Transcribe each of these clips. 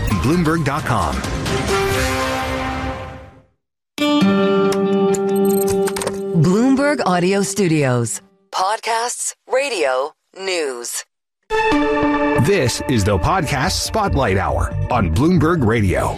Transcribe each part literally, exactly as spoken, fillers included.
and Bloomberg dot com. Bloomberg Audio Studios. Podcasts, radio, news. This is the Podcast Spotlight Hour on Bloomberg Radio.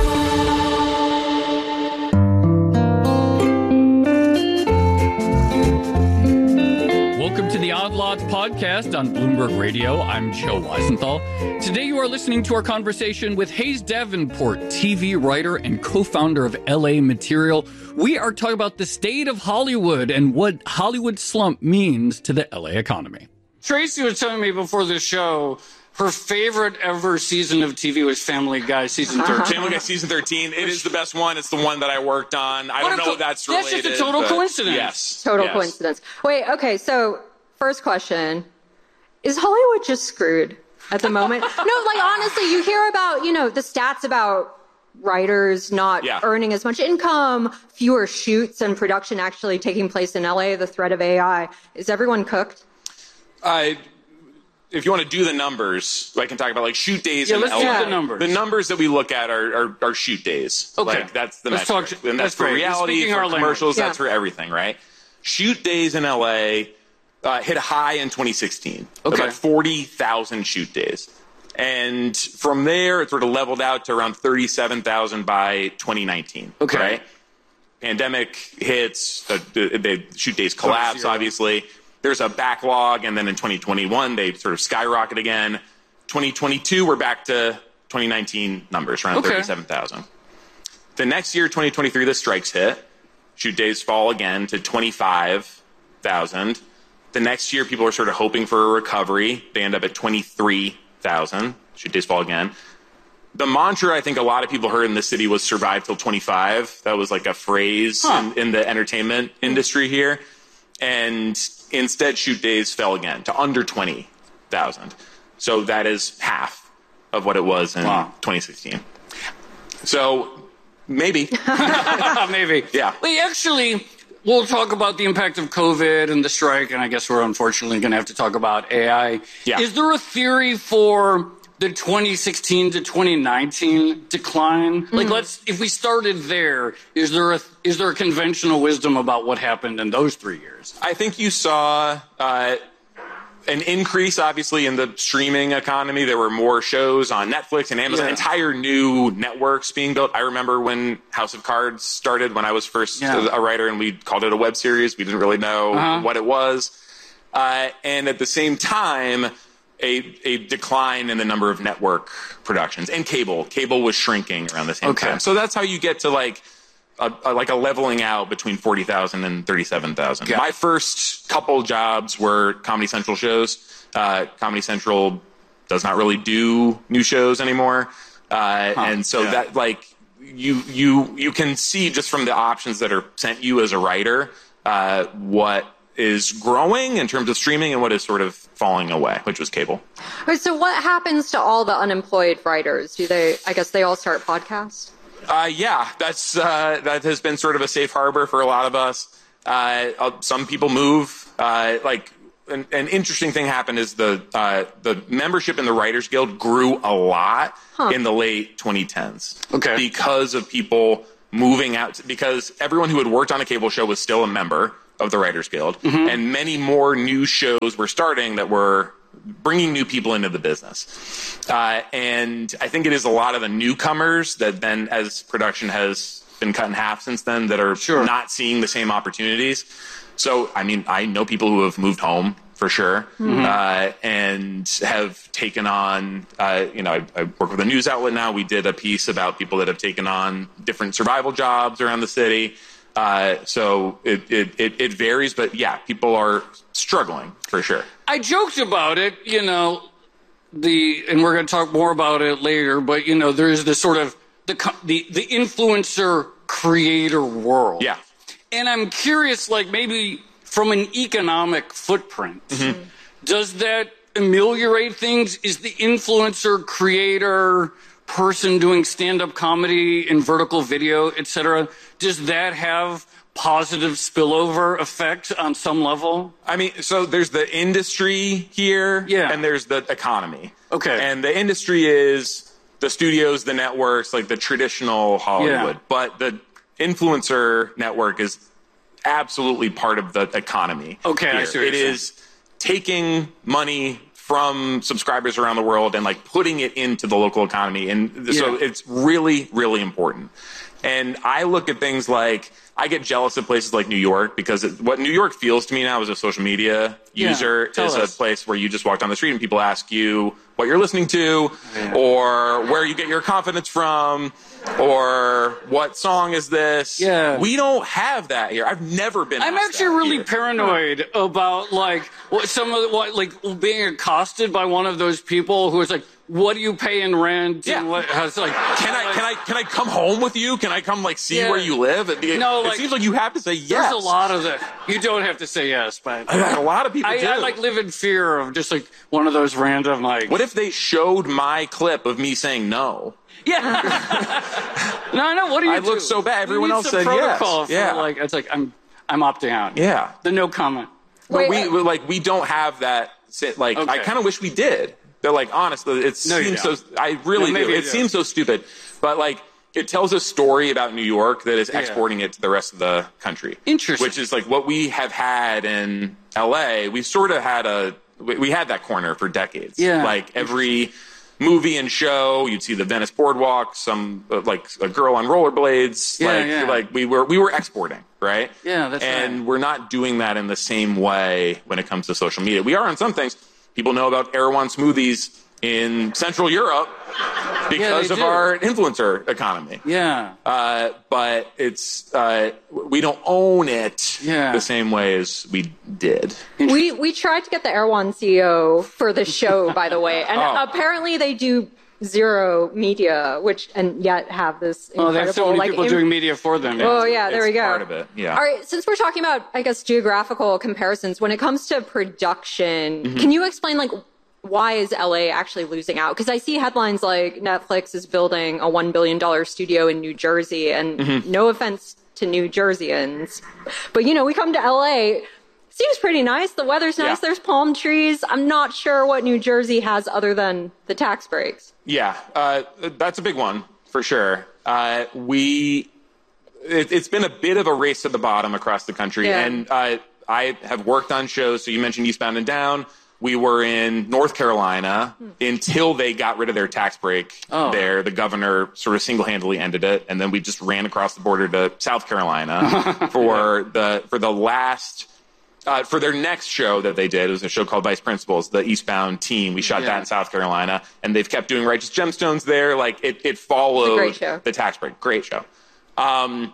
Welcome to the Odd Lots podcast on Bloomberg Radio. I'm Joe Weisenthal. Today you are listening to our conversation with Hayes Davenport, T V writer and co-founder of L A Material. We are talking about the state of Hollywood and what Hollywood slump means to the L A economy. Tracy was telling me before the show her favorite ever season of T V was Family Guy season thirteen. Family Guy season thirteen. It is the best one. It's the one that I worked on. I What don't a know co- if that's related. That's just a total but coincidence. Yes. Total yes. coincidence. Wait, okay, so first question. Is Hollywood just screwed at the moment? No, like honestly, you hear about, you know, the stats about writers not Yeah. earning as much income, fewer shoots and production actually taking place in L A, the threat of A I. Is everyone cooked? I, if you want to do the numbers, I can talk about like shoot days Yeah, in let's L A. do the numbers. The numbers that we look at are, are, are shoot days. Okay. Like that's the Let's metric. talk- and that's, that's for great. You're reality, speaking for our language. commercials, Yeah. that's for everything, right? Shoot days in L A uh, hit a high in twenty sixteen. Okay. About forty thousand shoot days. And from there, it sort of leveled out to around thirty-seven thousand by twenty nineteen. Okay. Right? Pandemic hits, the, the, the shoot days collapse, Zero. obviously. There's a backlog, and then in twenty twenty-one, they sort of skyrocket again. twenty twenty-two, we're back to twenty nineteen numbers, around Okay. thirty-seven thousand. The next year, twenty twenty-three, the strikes hit. Shoot days fall again to twenty-five thousand. The next year, people are sort of hoping for a recovery. They end up at twenty-three thousand. Shoot days fall again. The mantra I think a lot of people heard in this city was survive till twenty-five. That was like a phrase Huh. in, in the entertainment industry here. And instead, shoot days fell again to under twenty thousand. So that is half of what it was in Wow. twenty sixteen. So maybe. Maybe. Yeah. We actually, we'll talk about the impact of COVID and the strike, and I guess we're unfortunately going to have to talk about A I. Yeah. Is there a theory for the twenty sixteen to twenty nineteen decline? Like, let's, if we started there, is there a, is there a conventional wisdom about what happened in those three years? I think you saw uh, an increase, obviously, in the streaming economy. There were more shows on Netflix and Amazon, Yeah. entire new networks being built. I remember when House of Cards started, when I was first Yeah. a writer, and we called it a web series. We didn't really know Uh-huh. what it was. Uh, and at the same time, a, a decline in the number of network productions and cable. Cable was shrinking around the same Okay. time. So that's how you get to like a, a, like a leveling out between forty thousand and thirty-seven thousand. Yeah. My first couple jobs were Comedy Central shows. Uh, Comedy Central does not really do new shows anymore. Uh, and so Yeah. that like you, you, you can see just from the options that are sent you as a writer, uh, what is growing in terms of streaming and what is sort of falling away, which was cable. Wait, so what happens to all the unemployed writers? Do they, I guess they all start podcasts? Uh, yeah, that's uh, that has been sort of a safe harbor for a lot of us. Uh, uh, some people move. Uh, like an, an interesting thing happened is the uh, the membership in the Writers Guild grew a lot in the late twenty tens. Okay. Because of people moving out, because everyone who had worked on a cable show was still a member of the Writers Guild, and many more new shows were starting that were bringing new people into the business. Uh, and I think it is a lot of the newcomers that then, as production has been cut in half since then, that are Sure. not seeing the same opportunities. So, I mean, I know people who have moved home for sure, uh, and have taken on, uh, you know, I, I work with a news outlet now. We did a piece about people that have taken on different survival jobs around the city. Uh, so it, it, it, it varies, but yeah, people are struggling for sure. I joked about it, you know, the, and we're going to talk more about it later, but, you know, there's this sort of the, co- the, the influencer creator world. Yeah. And I'm curious, like maybe from an economic footprint, does that ameliorate things? Is the influencer creator person doing stand-up comedy and vertical video, et cetera, does that have positive spillover effect on some level? I mean, so there's the industry here, Yeah. and there's the economy. Okay. And the industry is the studios, the networks, like the traditional Hollywood. Yeah. But the influencer network is absolutely part of the economy. Okay, here. I see what It you're saying. is taking money from subscribers around the world and like putting it into the local economy. And so Yeah. it's really, really important. And I look at things like, I get jealous of places like New York because it, what New York feels to me now as a social media Yeah, user tell is us. a place where you just walk down the street and people ask you what you're listening to, or where you get your confidence from, or what song is this. Yeah. We don't have that here. I've never been I'm asked actually that really here. paranoid about like what some of the, what like being accosted by one of those people who is like, "What do you pay in rent?" Yeah. And what, I was like, Can I can I can I come home with you? Can I come like see Yeah. where you live? It, it- No, it like, seems like you have to say yes. There's a lot of that. You don't have to say yes, but A lot of people I, do. I like live in fear of just like one of those random like. What if they showed my clip of me saying no? Yeah. no, no. What do you I do? look so bad. You Everyone need else some said yes. protocol for, Yeah. Like it's like I'm I'm opting out. Yeah. The no comment. But Wait, we we- like we don't have that. si- Like I Okay. kind of wish we did. They're like honest. It No, you seems so. don't. I really No, maybe do. you It do. seems so stupid, but like it tells a story about New York that is exporting it to the rest of the country. Interesting. Which is like what we have had in L A. We sort of had a we we had that corner for decades. Yeah. Like every movie and show, you'd see the Venice Boardwalk, some uh, like a girl on rollerblades. Yeah, like yeah. like we were we were exporting, right? Yeah, that's and right. we're not doing that in the same way when it comes to social media. We are on some things. People know about Erewhon smoothies in Central Europe because they of do. our influencer economy. Yeah. Uh, but it's uh, we don't own it Yeah. the same way as we did. We we tried to get the Erewhon C E O for the show, by the way, and Oh. apparently they do zero media, which and yet have this incredible Oh, they have so many like people im- doing media for them. Oh yeah, there It's we go. part of it, yeah. All right, since we're talking about, I guess, geographical comparisons, when it comes to production, Mm-hmm. can you explain like why is L A actually losing out? Because I see headlines like Netflix is building a one billion dollars studio in New Jersey, and Mm-hmm. no offense to New Jerseyans, but you know, we come to L A. Seems pretty nice. The weather's nice. Yeah. There's palm trees. I'm not sure what New Jersey has other than the tax breaks. Yeah, uh, that's a big one for sure. Uh, we, it, it's been a bit of a race to the bottom across the country, Yeah. and uh, I have worked on shows. So you mentioned Eastbound and Down. We were in North Carolina until they got rid of their tax break Oh. there. The governor sort of single-handedly ended it, and then we just ran across the border to South Carolina for the for the last. Uh, for their next show that they did, it was a show called Vice Principals, the Eastbound team. We shot Yeah. that in South Carolina, and they've kept doing Righteous Gemstones there. Like it, it followed great show. the tax break. Great show. Um,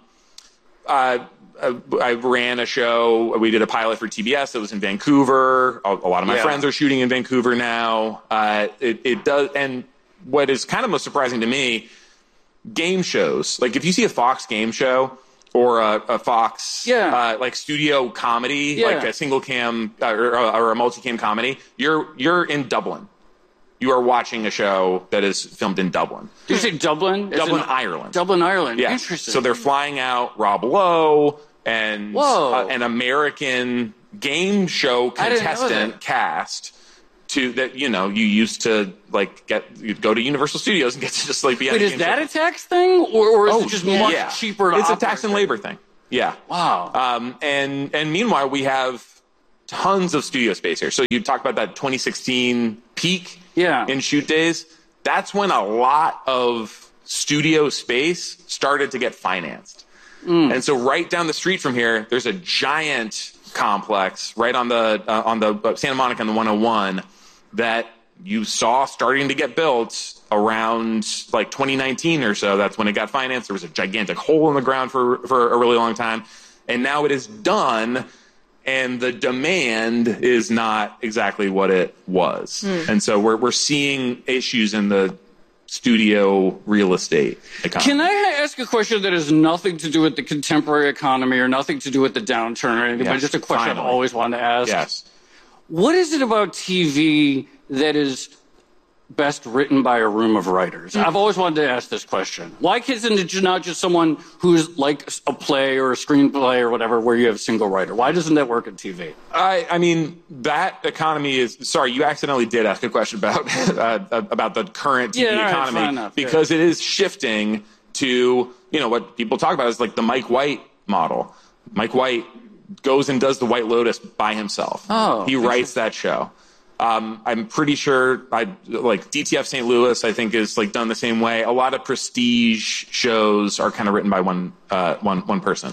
uh, uh, I ran a show. We did a pilot for T B S that was in Vancouver. A, a lot of my Yeah. friends are shooting in Vancouver now. Uh, it, it does, and what is kind of most surprising to me, game shows. Like if you see a Fox game show. Or a, a Fox, Yeah. uh, like studio comedy, Yeah. like a single cam uh, or, or a multi cam comedy. You're you're in Dublin. You are watching a show that is filmed in Dublin, Did you say Dublin? Is Dublin, it- Ireland. Dublin, Ireland. Yeah. Interesting. So they're flying out Rob Lowe and Whoa. uh, an American game show I didn't know contestant that. cast to that you know you used to like get you'd go to Universal Studios and get to just like be on Wait, a is game that show. a tax thing, or, or is Oh, it just yeah. much Yeah. cheaper to It's a operate? tax and labor thing. Yeah. Wow. Um, and and meanwhile, we have tons of studio space here. So you talk about that twenty sixteen peak Yeah. in shoot days. That's when a lot of studio space started to get financed. Mm. And so right down the street from here, there's a giant complex right on the uh, on the uh, Santa Monica and the one oh one that you saw starting to get built around like twenty nineteen or so. That's when it got financed. There was a gigantic hole in the ground for, for a really long time. And now it is done, and the demand is not exactly what it was. And so we're we're seeing issues in the studio real estate economy. Can I ask a question that has nothing to do with the contemporary economy or nothing to do with the downturn or anything, but Yes, just a question finally. I've always wanted to ask? Yes. What is it about T V that is best written by a room of writers? Mm-hmm. I've always wanted to ask this question. Why isn't it not just someone who's like a play or a screenplay or whatever where you have a single writer? Why doesn't that work in T V? I, I mean, that economy is... Sorry, you accidentally did ask a question about uh, about the current T V yeah, economy. Right, enough, because yeah. it is shifting to, you know, what people talk about is like the Mike White model. Mike White goes and does the White Lotus by himself. Oh, he writes that show. Um, I'm pretty sure I like D T F Saint Louis, I think, is like done the same way. A lot of prestige shows are kind of written by one, uh, one, one person.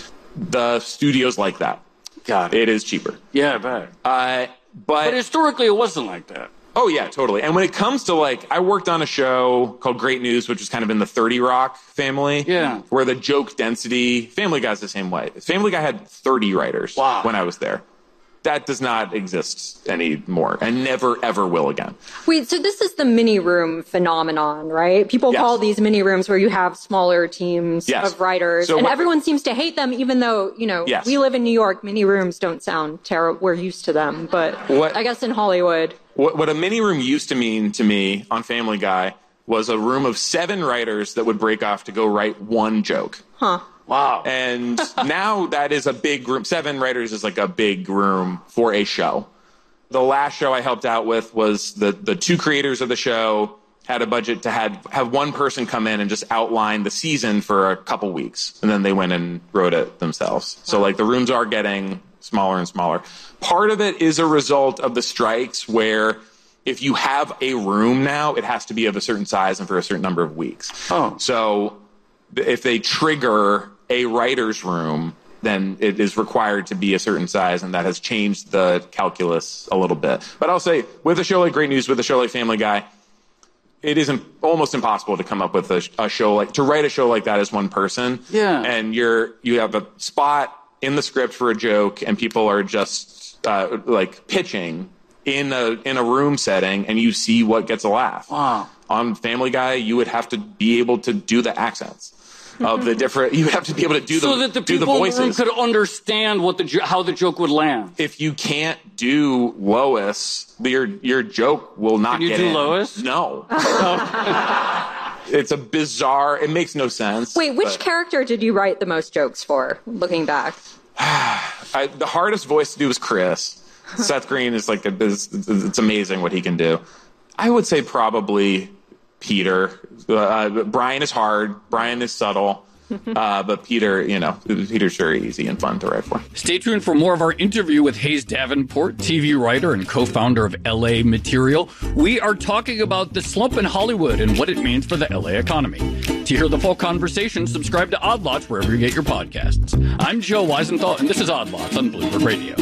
The studios like that. Got it. It is cheaper. Yeah, I bet. Uh, but, but historically, it wasn't like that. Oh, yeah, totally. And when it comes to, like, I worked on a show called Great News, which was kind of in the thirty Rock family. Yeah. Where the joke density, Family Guy's the same way. Family Guy had thirty writers wow. when I was there. That does not exist anymore and never, ever will again. Wait, so this is the mini room phenomenon, right? People yes. call these mini rooms where you have smaller teams yes. of writers, so and what, everyone seems to hate them, even though, you know, yes. we live in New York. Mini rooms don't sound terrible. We're used to them. But what, I guess in Hollywood. What, what a mini room used to mean to me on Family Guy was a room of seven writers that would break off to go write one joke. Huh. Wow. And now that is a big room. Seven writers is like a big room for a show. The last show I helped out with was the, the two creators of the show had a budget to have, have one person come in and just outline the season for a couple weeks. And then they went and wrote it themselves. So like the rooms are getting smaller and smaller. Part of it is a result of the strikes where if you have a room now, it has to be of a certain size and for a certain number of weeks. Oh. So if they trigger a writer's room, then it is required to be a certain size, and that has changed the calculus a little bit. But I'll say, with a show like Great News, with a show like Family Guy, it is im- almost impossible to come up with a, a show like, to write a show like that as one person. Yeah. And you're, you have a spot in the script for a joke, and people are just, uh, like, pitching in a, in a room setting, and you see what gets a laugh. Wow. On Family Guy, you would have to be able to do the accents of the different. You have to be able to do the so that the do people the voices. in the room could understand what the jo- how the joke would land. If you can't do Lois, your your joke will not Can you get do in. Lois? No. It's a bizarre. It makes no sense. Wait, which but, character did you write the most jokes for? Looking back, I, the hardest voice to do was Chris. Seth Green is like a, it's, it's amazing what he can do. I would say probably Peter. Uh, Brian is hard. Brian is subtle. Uh, but Peter, you know, Peter's very easy and fun to write for. Stay tuned for more of our interview with Hayes Davenport, T V writer and co-founder of L A Material. We are talking about the slump in Hollywood and what it means for the L A economy. To hear the full conversation, subscribe to Odd Lots wherever you get your podcasts. I'm Joe Weisenthal, and this is Odd Lots on Bloomberg Radio.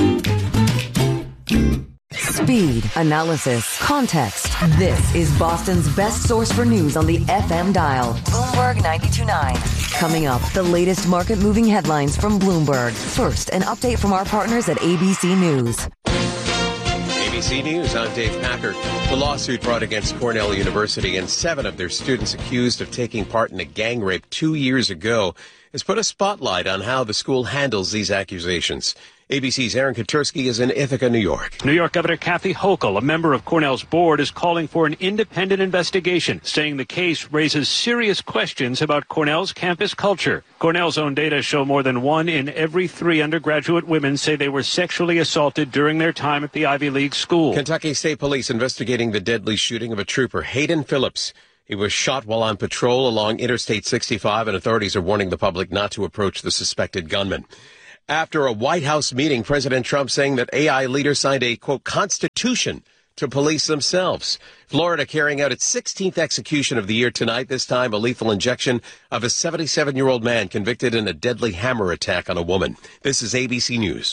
Speed, analysis, context. This is Boston's best source for news on the F M dial. Bloomberg ninety-two point nine. Coming up, the latest market-moving headlines from Bloomberg. First, an update from our partners at A B C News. A B C News, I'm Dave Packard. The lawsuit brought against Cornell University and seven of their students accused of taking part in a gang rape two years ago has put a spotlight on how the school handles these accusations. A B C's Aaron Katursky is in Ithaca, New York. New York Governor Kathy Hochul, a member of Cornell's board, is calling for an independent investigation, saying the case raises serious questions about Cornell's campus culture. Cornell's own data show more than one in every three undergraduate women say they were sexually assaulted during their time at the Ivy League school. Kentucky State Police investigating the deadly shooting of a trooper, Hayden Phillips. He was shot while on patrol along Interstate sixty-five, and authorities are warning the public not to approach the suspected gunman. After a White House meeting, President Trump saying that A I leaders signed a, quote, constitution to police themselves. Florida carrying out its sixteenth execution of the year tonight, this time a lethal injection of a seventy-seven-year-old man convicted in a deadly hammer attack on a woman. This is A B C News.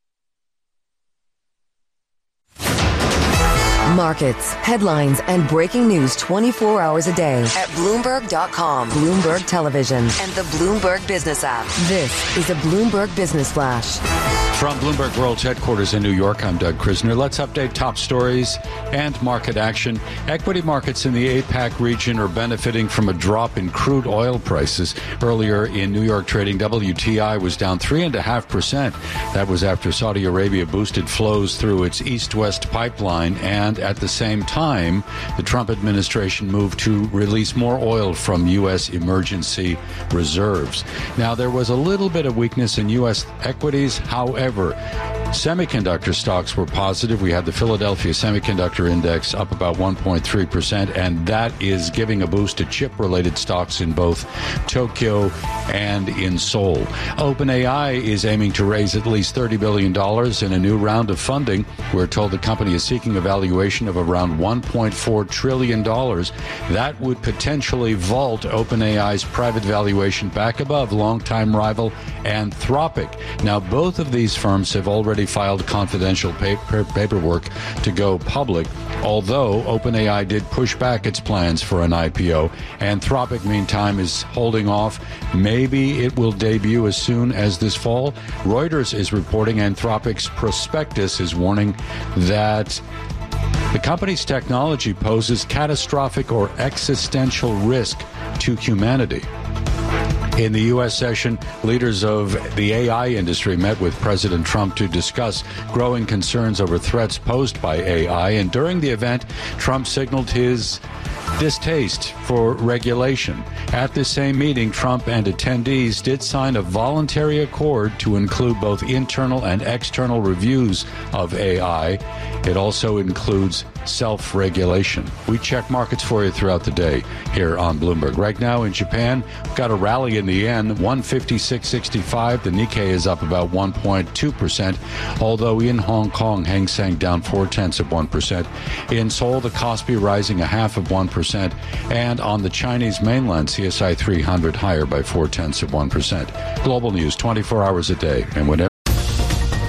Markets, headlines, and breaking news twenty-four hours a day at Bloomberg dot com, Bloomberg Television, and the Bloomberg Business app. This is a Bloomberg Business Flash. From Bloomberg World's headquarters in New York, I'm Doug Krisner. Let's update top stories and market action. Equity markets in the APAC region are benefiting from a drop in crude oil prices. Earlier in New York trading, W T I was down three point five percent. That was after Saudi Arabia boosted flows through its east-west pipeline and At the same time, the Trump administration moved to release more oil from U S emergency reserves. Now, there was a little bit of weakness in U S equities. However, semiconductor stocks were positive. We had the Philadelphia Semiconductor Index up about one point three percent, and that is giving a boost to chip-related stocks in both Tokyo and in Seoul. OpenAI is aiming to raise at least thirty billion dollars in a new round of funding. We're told the company is seeking a valuation of around one point four trillion dollars. That would potentially vault OpenAI's private valuation back above longtime rival Anthropic. Now, both of these firms have already filed confidential paper, paperwork to go public, although OpenAI did push back its plans for an I P O. Anthropic, meantime, is holding off. Maybe it will debut as soon as this fall. Reuters is reporting Anthropic's prospectus is warning that the company's technology poses catastrophic or existential risk to humanity. In the U S session, leaders of the A I industry met with President Trump to discuss growing concerns over threats posed by A I. And during the event, Trump signaled his distaste for regulation. At the same meeting, Trump and attendees did sign a voluntary accord to include both internal and external reviews of A I. It also includes self-regulation. We check markets for you throughout the day here on Bloomberg. Right now in Japan, we've got a rally in the yen, one fifty-six sixty-five. The Nikkei is up about one point two percent, although in Hong Kong, Hang Seng down four-tenths of one percent. In Seoul, the Kospi rising a half of one percent. And on the Chinese mainland, C S I three hundred higher by four-tenths of one percent. Global news, twenty-four hours a day. And whenever